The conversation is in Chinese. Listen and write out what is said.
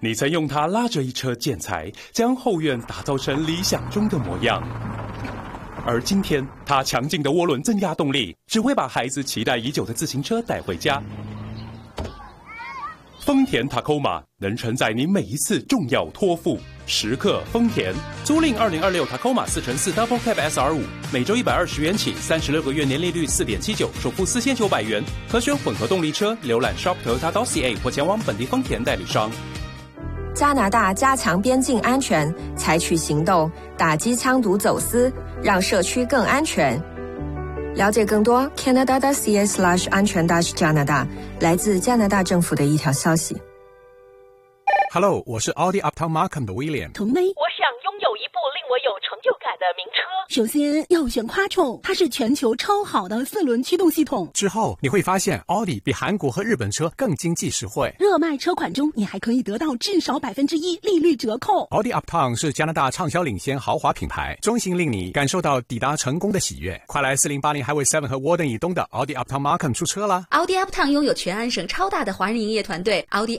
你曾用它拉着一车建材，将后院打造成理想中的模样。而今天，它强劲的涡轮增压动力，只会把孩子期待已久的自行车带回家。丰田 Tacoma 能承载你每一次重要托付。时刻丰田，租赁2026 Tacoma 4x4 Double Cab SR5，每周120元起，36个月年利率4.79%，首付4900元。可选混合动力车，浏览 shop.toyota.ca 或前往本地丰田代理商。 加拿大加强边境安全，采取行动打击枪毒走私，让社区更安全。了解更多 Canada.ca/ 安全加拿大，来自加拿大政府的一条消息。 Hello， 我是 Audi Uptown Markham 的 William。 童妹， 我想拥有一部令我有成就感的名车。 首先要选Quattro，它是全球超好的4轮驱动系统。 之后你会发现 Audi 比韩国和日本车更经济实惠。 热卖车款中，你还可以得到至少1%利率折扣。 Audi Uptown 是加拿大畅销领先豪华品牌，衷心令你感受到抵达成功的喜悦。快来4080 Highway 7和 Warden 以东的 Audi Uptown Markham 出车啦！ Audi Uptown 拥有全安省超大的华人营业团队， Audi